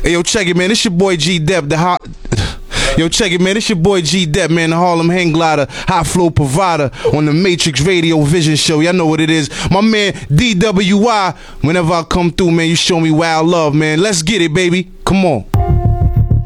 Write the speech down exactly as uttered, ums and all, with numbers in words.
Hey, yo, check it, man. It's your boy G Dep, the hot. Yo, check it, man. It's your boy G Dep, man, the Harlem Hang Glider, high flow provider on the Matrix Radio Vision Show. Y'all know what it is. My man D W I. Whenever I come through, man, you show me wild love, man. Let's get it, baby. Come on.